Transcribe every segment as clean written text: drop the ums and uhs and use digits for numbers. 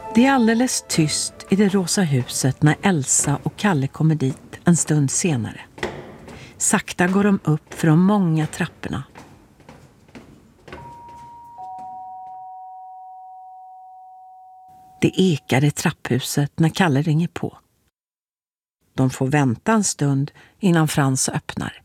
Det är alldeles tyst i det rosa huset när Elsa och Kalle kommer dit en stund senare. Sakta går de upp för de många trapporna. Det ekar i trapphuset när Kalle ringer på. De får vänta en stund innan Frans öppnar.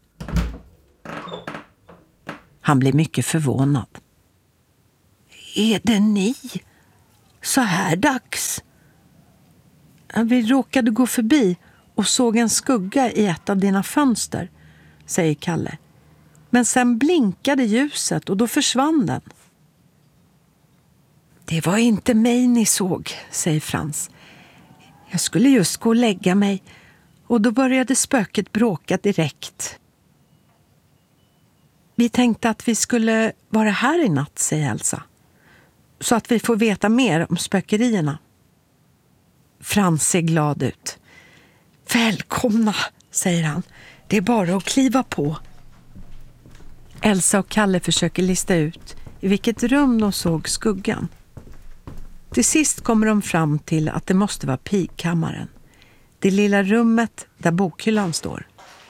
Han blir mycket förvånad. Är det ni? Så här dags? Vi råkade gå förbi och såg en skugga i ett av dina fönster, säger Kalle. Men sen blinkade ljuset och då försvann den. Det var inte mig ni såg, säger Frans. Jag skulle just gå och lägga mig och då började spöket bråka direkt. Vi tänkte att vi skulle vara här i natt, säger Elsa. Så att vi får veta mer om spökerierna. Frans ser glad ut. Välkomna, säger han. Det är bara att kliva på. Elsa och Kalle försöker lista ut i vilket rum de såg skuggan. Till sist kommer de fram till att det måste vara pigkammaren. Det lilla rummet där bokhyllan står.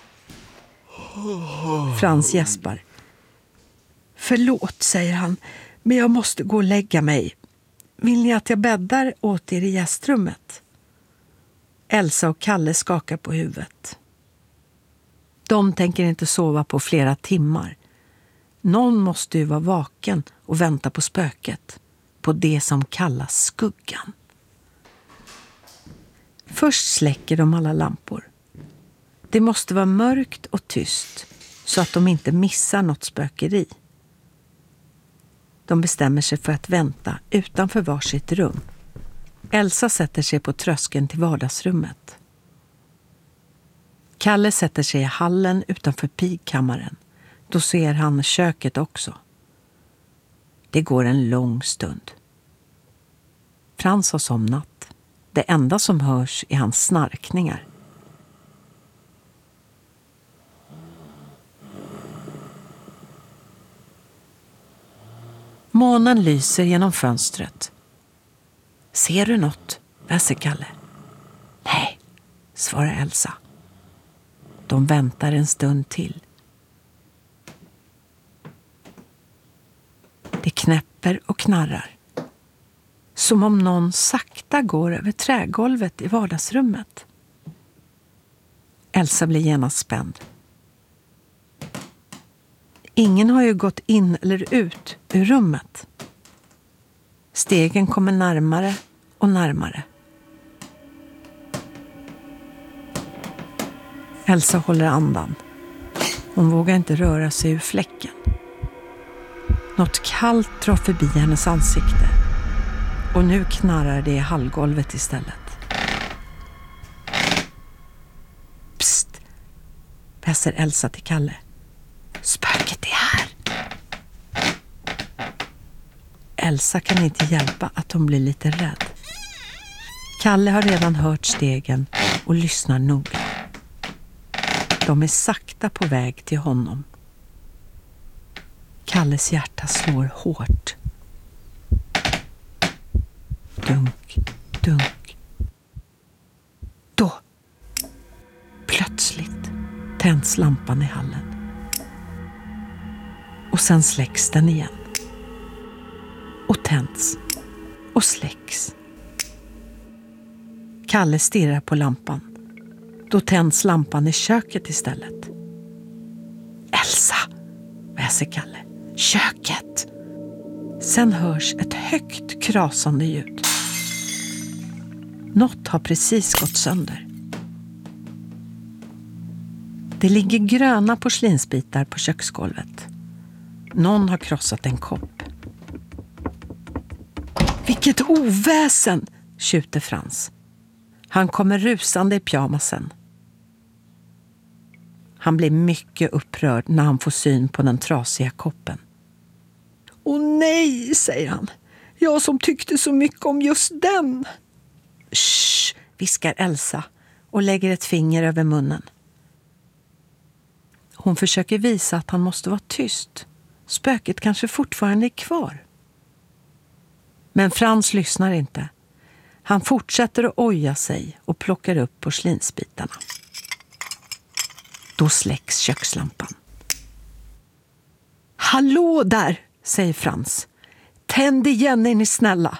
Frans gäspar. Förlåt, säger han, men jag måste gå och lägga mig. Vill ni att jag bäddar åt er i gästrummet? Elsa och Kalle skakar på huvudet. De tänker inte sova på flera timmar. Någon måste ju vara vaken och vänta på spöket. På det som kallas skuggan. Först släcker de alla lampor. Det måste vara mörkt och tyst så att de inte missar något spökeri. De bestämmer sig för att vänta utanför varsitt rum. Elsa sätter sig på tröskeln till vardagsrummet. Kalle sätter sig i hallen utanför pigkammaren. Då ser han köket också. Det går en lång stund. Frans har somnat. Det enda som hörs är hans snarkningar. Månen lyser genom fönstret. Ser du något? Väser Kalle. Nej, svarar Elsa. De väntar en stund till. Det knäpper och knarrar. Som om någon sakta går över trägolvet i vardagsrummet. Elsa blir genast spänd. Ingen har ju gått in eller ut ur rummet. Stegen kommer närmare och närmare. Elsa håller andan. Hon vågar inte röra sig ur fläcken. Något kallt drar förbi hennes ansikte. Och nu knarrar det i hallgolvet istället. Psst! Väser Elsa till Kalle. Spöket är här! Elsa kan inte hjälpa att hon blir lite rädd. Kalle har redan hört stegen och lyssnar noga. De är sakta på väg till honom. Kalles hjärta slår hårt. Dunk, dunk. Då, plötsligt, tänds lampan i hallen. Och sen släcks den igen. Och tänds. Och släcks. Kalle stirrar på lampan. Då tänds lampan i köket istället. Elsa, väser Kalle. Köket! Sen hörs ett högt krasande ljud. Något har precis gått sönder. Det ligger gröna porslinsbitar på köksgolvet. Någon har krossat en kopp. Vilket oväsen, tjuter Frans. Han kommer rusande i pyjamasen. Han blir mycket upprörd när han får syn på den trasiga koppen. Åh nej, säger han. Jag som tyckte så mycket om just den. Shh, viskar Elsa och lägger ett finger över munnen. Hon försöker visa att han måste vara tyst. Spöket kanske fortfarande är kvar. Men Frans lyssnar inte. Han fortsätter att oja sig och plockar upp porslinsbitarna. Då släcks kökslampan. Hallå där, säger Frans. Tänd igen, är ni snälla.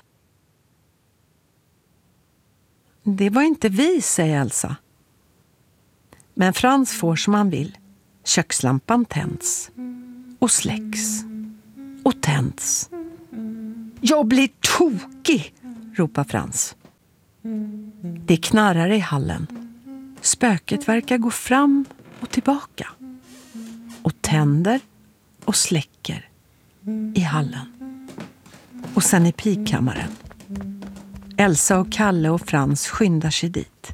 Det var inte vi, säger Elsa. Men Frans får som han vill. Kökslampan tänds och släcks och tänds. Jag blir tokig, ropar Frans. Det knarrar i hallen. Spöket verkar gå fram och tillbaka. Och tänder och släcker i hallen. Och sen i pikkammaren. Elsa och Kalle och Frans skyndar sig dit.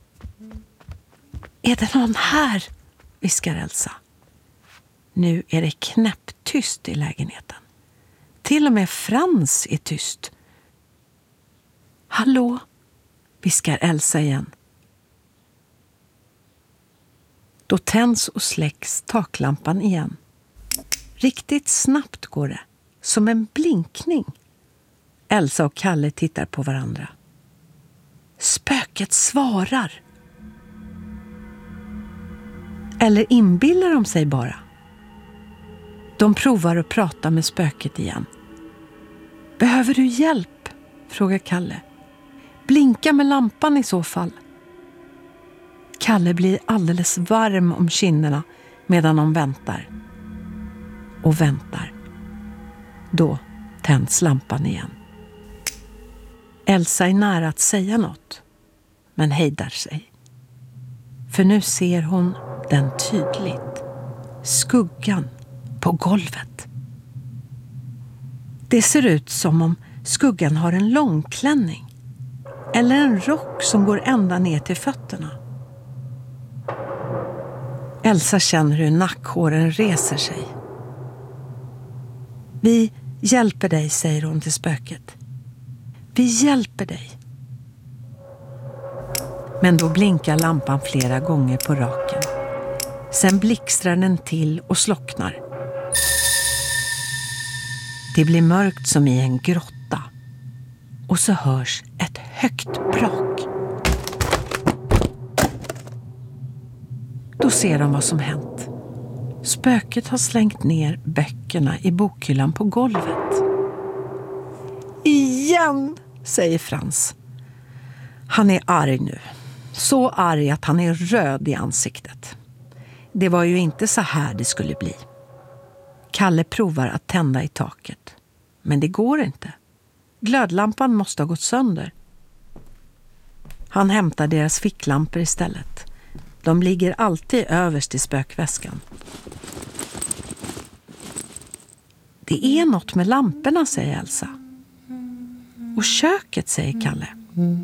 Är det någon här? Viskar Elsa. Nu är det knäpptyst i lägenheten. Till och med Frans är tyst. Hallå, viskar Elsa igen. Då tänds och släcks taklampan igen. Riktigt snabbt går det, som en blinkning. Elsa och Kalle tittar på varandra. Spöket svarar. Eller inbillar de sig bara? De provar att prata med spöket igen. Behöver du hjälp? Frågar Kalle. Blinka med lampan i så fall. Kalle blir alldeles varm om kinderna medan de väntar. Och väntar. Då tänds lampan igen. Elsa är nära att säga något, men hejdar sig. För nu ser hon den tydligt. Skuggan på golvet. Det ser ut som om skuggan har en långklänning. Eller en rock som går ända ner till fötterna. Elsa känner hur nackhåren reser sig. Vi hjälper dig, säger hon till spöket. Vi hjälper dig. Men då blinkar lampan flera gånger på raken. Sen blixtrar den till och slocknar. Det blir mörkt som i en grotta. Och så hörs ett högt brak. Då ser de vad som hänt. Spöket har slängt ner böckerna i bokhyllan på golvet. Igen, säger Frans. Han är arg nu. Så arg att han är röd i ansiktet. Det var ju inte så här det skulle bli. Kalle provar att tända i taket. Men det går inte. Glödlampan måste ha gått sönder. Han hämtar deras ficklampor istället. De ligger alltid överst i spökväskan. Det är något med lamporna, säger Elsa. Och köket, säger Kalle.